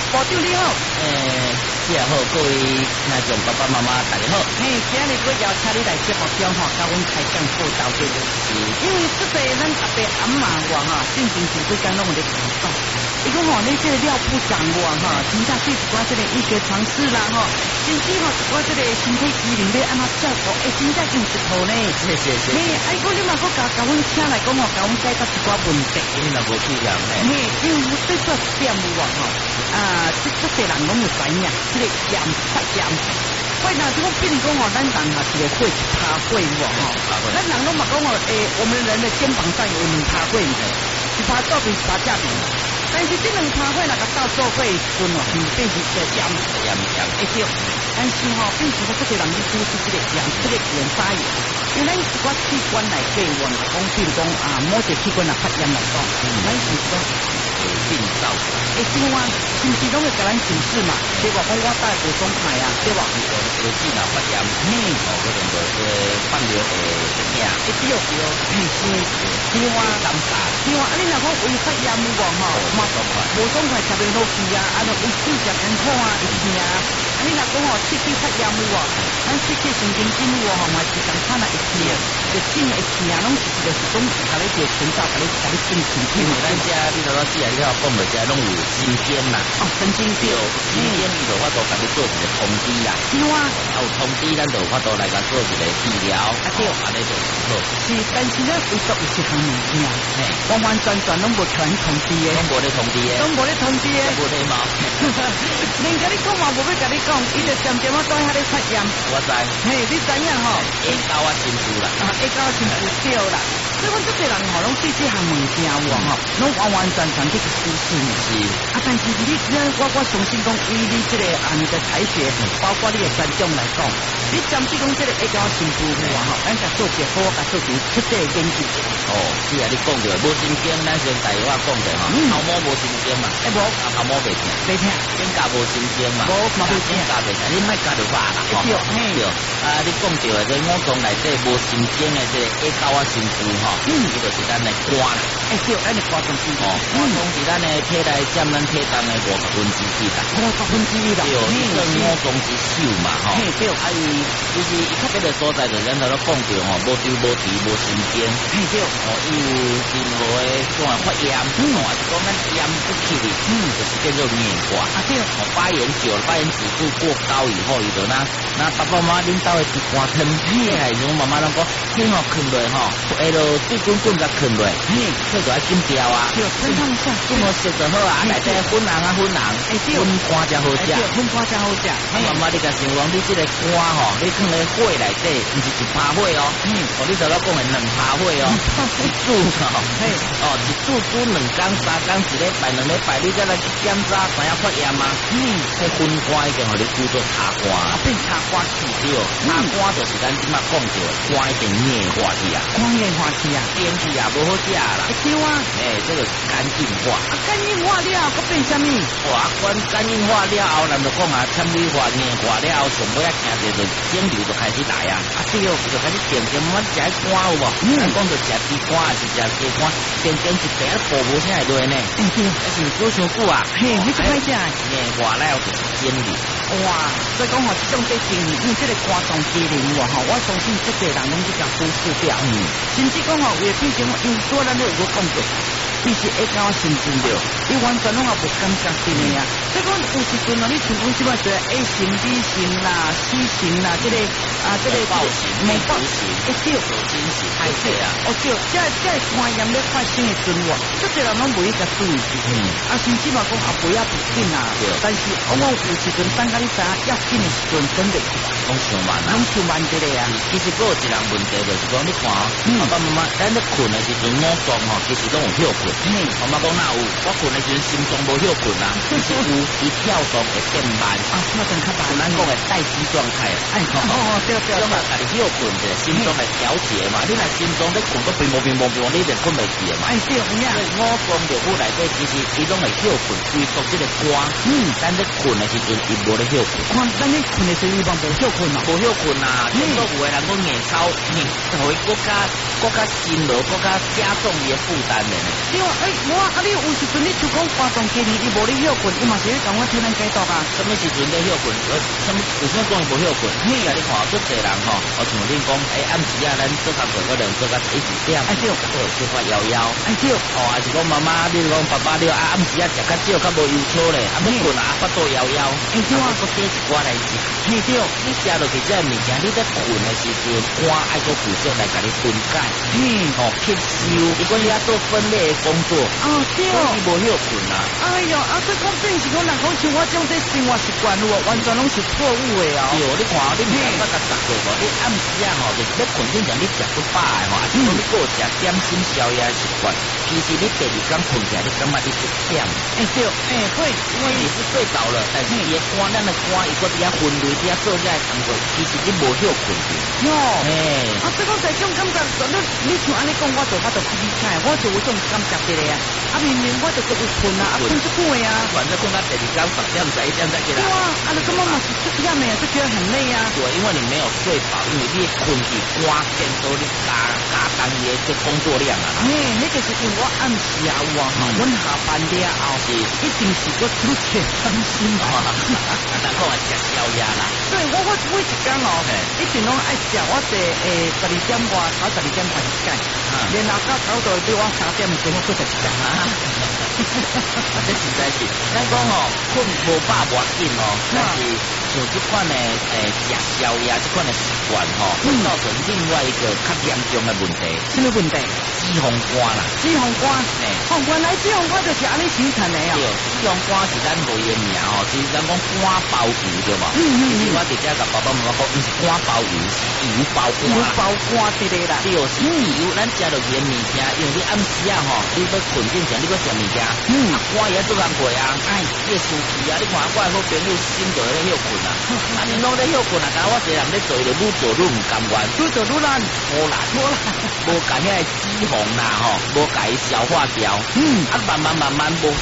部长你好。 你好，各位听众爸爸妈妈大家好。 今日我邀请你来节目中甲阮开讲报道的，因为这个咱阿伯阿嬷我进行前几天拢有咧讲到，伊讲你这个廖部长我真正对一寡这个医学常识啦甚至一寡这个身体机能要安怎照顾，真正有一套呢。 谢。 伊讲你嘛搁甲阮请来讲甲阮解答一寡问题。 你若无去讲因为最主要一点这些人拢有知影，这个炎发炎。会呢，这个比如讲咱人是个会一趴会咱人拢嘛讲我们人的肩膀上有2趴会一趴左边，一趴下边。但是这2趴会那个到做会时阵变成一个炎，对。但是变成这个人去拄是这个炎发炎，因为咱一寡器官内底，我们讲比如讲某些器官发炎来讲，咱是讲病灶， 对啊，是不是拢会甲咱警示嘛？对吧？讲我带补充牌对吧？ 有电脑发炎，可能就是放流对， 是啊， 感觉， 你若讲胃发炎有无爽快食袂落去就胃口食艰苦会疼你若讲刺激发炎有咱刺激神经筋有嘛是共款会疼，就真会疼拢就是讲甲你做寻找，甲你进行咱遮你头仔你好讲到遮拢有神经啦， 神经病， 神经伊就法度甲你做一个通知啦，有通知咱就法度来甲做一个治疗，对，安尼就好。 是，但是咧唯独有一项物件，完完全全拢无传通知的， 拢无咧通知的，无礼貌。 连甲你讲嘛，无要甲你讲，伊就渐渐在遐咧发炎。 我知， 你知影会到我辛苦啦， 会到我辛苦对啦。所以阮这些人拢对这项物件拢完完全全去舒适呢。 是但是我相信讲，以你这个你的才学，包括你的专长来讲，你针对讲这个会到我辛苦咱甲做结果，甲做出彻底的研究。 是啊，你讲着无神经，咱先台话讲着头毛无神经嘛，无头毛袂疼，肩胛无神经嘛，肩胛袂疼，你莫加就罢啦。对，你讲着的这五脏内底无神经的这个会到我辛苦伊就是咱的肝啦。 对，咱的肝脏是肝脏是咱的体内占咱体重的50%啦。 50%啦。 对，你说五脏之首嘛对， 就是伊较别的所在，就咱头讲着无周无治无神经。 对， 伊有任何的种发炎，还是讲咱炎不起哩，就是叫做黏化。 对， 发炎久了，发炎指数过高以后，伊就那爸爸妈妈恁兜的一罐汤，还是妈妈拢讲，天困落水滚滚甲困落，这就要紧调啊。 对，分汤下， 这么熟就好啊，内底粉红，粉干才好食。 粉干才好食。 妈妈，你甲想讲，你这个肝你放在火内底，不是1趴火你头仔讲的2趴火一煮一煮煮2天3天1礼拜2礼拜，你再来去检查，知影发炎吗？迄粉干已经互你煮做茶干， 变茶干去对，茶干就是咱即马讲着肝已经硬化去啊， 肝硬化去啊， 电去也无好食啦。 对啊， 这个是肝硬化。 肝硬化了，佮变啥物？ 肝硬化了后，咱就讲纤维化、硬化了后，上尾听着就肿瘤就开始来啊。对，就开始渐渐慢慢食肝有无？咱讲着食猪肝还是食鸡肝，渐渐一病都无啥会落呢。 对， 是煮伤久啊。 你怎么食？ 硬化了就是肿瘤。 哇，所以讲这种对病因为这个肝脏机能我相信这些人拢比较忽视掉。甚至讲为毕竟因为做咱都有讲过。其实会到心中着，你完全拢也无感觉到的啊。所以讲有时阵你像讲即摆说 A 型、B 型啦、C 型啦，这个暴型、内部型、 对， 手筋型，对啊。 对，这肝炎咧发生的时阵这些人拢袂去注意甚至嘛讲不要不紧啊。但是往往有时阵等到你知影要紧的时阵，真的拢上慢啊， 拢上慢这个啊。 其实还有一人问题就是讲，你看爸爸妈妈，咱咧困的时阵，五脏其实拢有休困。妈妈讲哪有？我困的时阵心脏无休困啦，其实有，伊跳动会变慢跳动较慢。 咱讲的待机状态。 对， 种啊，家己休困者，心脏来调节嘛。你若心脏咧困，都乒乓乒乓乒乓，你一定困袂去的嘛。 对， 所以五脏六腑内底，其实伊拢会休困，归属这个肝。咱咧困的时阵，伊无咧休困。 咱咧困的时阵，伊无休困啊， 无休困啊。听说有的人讲硬操，互伊更加辛劳，更加加重伊的负担咧。 对， 对啊，你有时阵你就讲活动今年伊无咧休困，伊嘛是咧讲我替咱解毒啊。 什么时阵咧休困？为什么讲伊无休困？你你看足侪人吼，我像恁讲，暗时啊，咱做工作可能做到11点， 对， 都有出发枵枵， 对， 哦，还是讲妈妈，你讲爸爸了暗时啊食较少，较无忧愁咧，要困啊，腹肚枵枵， 对啊， 搁加一罐来食， 对， 你食落去这物件，你在困的时阵，肝爱搁继续来甲你分解，吸收，如果你要做分类的工作， 对， 所以无休困啊。 哎呦，所以讲正是讲人讲像我种这生活习惯，完全拢是错误的哦。 对，你看你唔感觉甲实过无？你暗时啊吼，就是要困之前你食不饱的吼，啊，是讲你过食点心宵夜的习惯，其实你第二天困起来，你感觉你是忝。 对，对， 因为你是睡着了，但是你的肝，咱的肝伊搁伫遐分类，伫遐做这工作，其实你无休困去。 哟，所以讲在种感觉，你像安尼讲，我就理解，我就有种感觉的呀。明明我就是有困啊，困就困啊。 反正困到第二天10点11点再起来。 对啊，就根本嘛是出忝的呀，就觉得很累啊。 对，因为你没有睡饱，因为你困去肝变做你加当伊的这工作量啊。 那就是因为我暗时啊有啊，阮下班了后是一定是个愈切伤心啊。 咱讲啊食宵夜啦。 对，我每一天哦，一定拢爱食，我是12点外头12点开始干，然后到差不多对我3点钟我搁再食啊。 这实在是，咱讲哦，困无饱无要紧哦，但是像这款的食宵夜这款的习惯吼，会造成另外一个较严重的问题。 什么问题？ 脂肪肝啦。 脂肪肝，原来脂肪肝就是安尼形成的啊。 对，脂肪肝是咱无言名哦，就是咱讲肝包油对吧？其实我直接甲爸爸妈妈讲，伊是肝包油，是油包肝。 油包肝之类啦。 对，是油，咱食落去的物件，因为你暗时啊吼，你要困之前，你要食物件，肝也做工过啊，你会生气啊，你看我好朋友心就在休困啊，你拢在休困啊，但我一个人在做，就愈做愈唔甘愿， 愈做愈难， 拖啦，无甲遐脂肪啦吼，无甲伊消化掉，慢慢无。